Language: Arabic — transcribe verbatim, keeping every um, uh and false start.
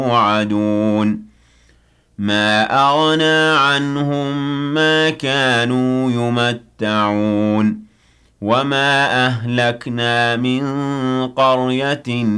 يوعدون ما أغنى عنهم ما كانوا يمتعون وما أهلكنا من قرية